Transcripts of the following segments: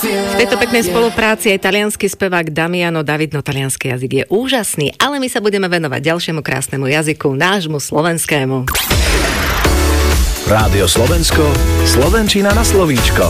V tejto peknej spolupráci je taliansky spevák Damiano David, no taliansky jazyk je úžasný, ale my sa budeme venovať ďalšiemu krásnemu jazyku, nášmu slovenskému. Rádio Slovensko, slovenčina na slovíčko.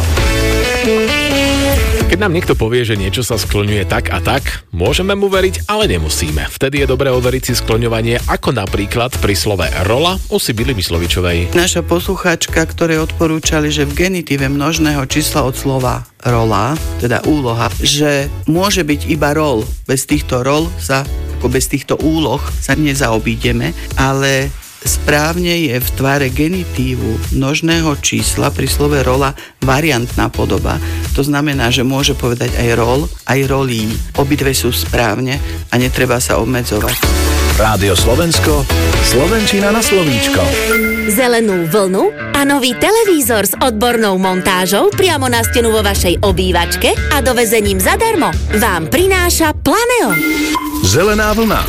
Keď nám niekto povie, že niečo sa skloňuje tak a tak, môžeme mu veriť, ale nemusíme. Vtedy je dobré overiť si skloňovanie, ako napríklad pri slove rola u Sibily Myslovičovej. Naša poslucháčka, ktoré odporúčali, že v genitíve množného čísla od slova rola, teda úloha, že môže byť iba rol. Bez týchto rol sa, ako bez týchto úloh sa nezaobídeme, ale správne je v tvare genitívu množného čísla pri slove rola variantná podoba. To znamená, že môže povedať aj rol, aj rolí. Obidve sú správne a netreba sa obmedzovať. Rádio Slovensko, slovenčina na slovíčko. Zelenú vlnu a nový televízor s odbornou montážou priamo na stenu vo vašej obývačke a dovezením zadarmo vám prináša Planeo. Zelená vlna.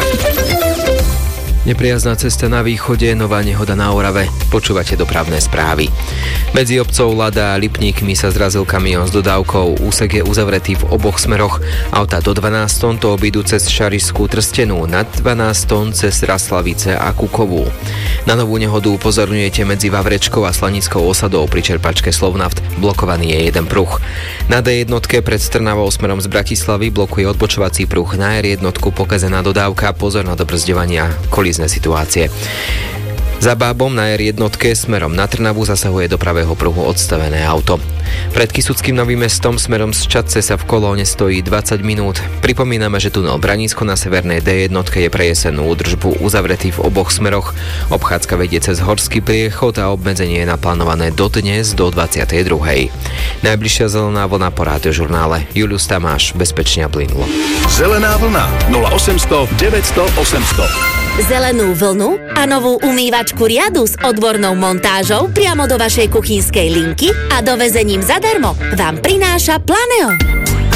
Nepriazná cesta na východe, nová nehoda na Orave. Počúvate dopravné správy. Medzi obcov Lada a Lipníkmi sa zrazil kamión s dodávkou. Úsek je uzavretý v oboch smeroch. Autá do 12 tón to obídu cez Šarišskú Trstenú, nad 12 tón cez Raslavice a Kukovú. Na novú nehodu upozorňujete medzi Vavrečkou a Slanickou osadou pri čerpačke Slovnaft. Blokovaný je jeden pruh. Na D1 pred Strnavou smerom z Bratislavy blokuje odbočovací pruh. Na R1 pokazená dodávka, pozor na dobrzdevania, kolízne situácie. Za Bábom na R1 smerom na Trnavu zasahuje do pravého pruhu odstavené auto. Pred Kysuckým Novým Mestom smerom z Čadce sa v kolóne stojí 20 minút. Pripomíname, že tunel Branisko na severnej D1 je pre jesenú údržbu uzavretý v oboch smeroch. Obchádzka vedie cez Horský priechod a obmedzenie je naplánované dodnes do 22. Najbližšia zelená vlna po Rádiožurnále. Julius Tamáš, bezpečne a plynulo. Zelená vlna 0800 900 800. Zelenú vlnu a novú umývačku riadu s odbornou montážou priamo do vašej kuchynskej linky a dovezením zadarmo vám prináša Planeo.